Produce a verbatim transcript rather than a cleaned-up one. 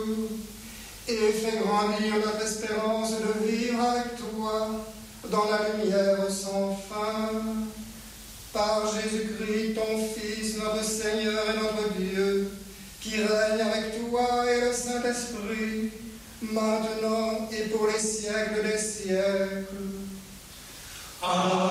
et fais grandir notre espérance de vivre avec toi dans la lumière sans fin. Par Jésus-Christ, ton Fils, notre Seigneur et notre Dieu, qui règne avec toi et le Saint-Esprit, maintenant et pour les siècles des siècles. Amen.